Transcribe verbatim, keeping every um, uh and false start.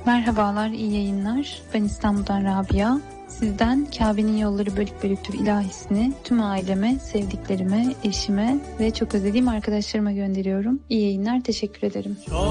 Merhabalar, iyi yayınlar. Ben İstanbul'dan Rabia. Sizden Kabe'nin Yolları Bölük Bölüktür ilahisini tüm aileme, sevdiklerime, eşime ve çok özlediğim arkadaşlarıma gönderiyorum. İyi yayınlar, teşekkür ederim.